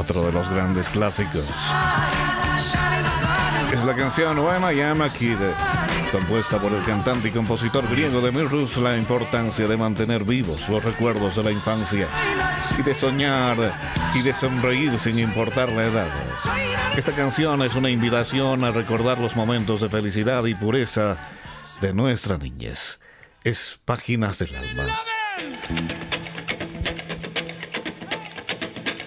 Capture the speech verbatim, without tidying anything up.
otro de los grandes clásicos. Es la canción When I Am a Kid, compuesta por el cantante y compositor griego Demir Rus. La importancia de mantener vivos los recuerdos de la infancia y de soñar y de sonreír sin importar la edad. Esta canción es una invitación a recordar los momentos de felicidad y pureza de nuestra niñez. Es Páginas del Alma.